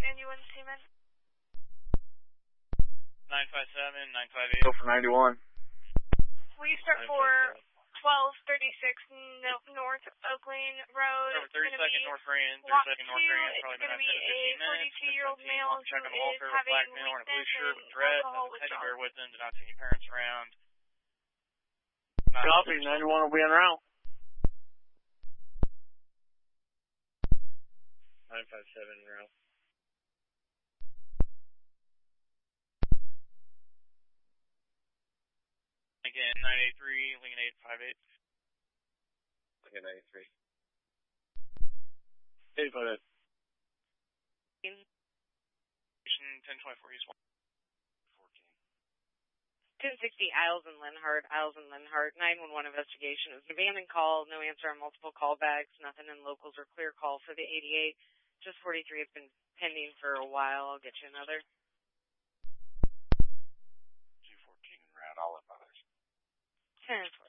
91 Seaman. 957, 958. Go for 91. Will you start for 1236 North Oakland Road? Over 32nd North Grand, 32nd North Grand, probably been 10 to 15 minutes. 42-year-old male who checking is welfare with having black male in a blue shirt with dress, alcohol has a teddy bear withdrawal. with them, did not see any parents around. Copy, 91 will be en route. 957 en route. Again, 983, Lincoln 858. Lincoln 93. 858. 1024 East 1060 Isles and Linhart, 911 investigation. It was an abandoned call, no answer on multiple callbacks, nothing in locals or clear call for the 88. Just 43 has been pending for a while. I'll get you another. 214 en route, all up others. 10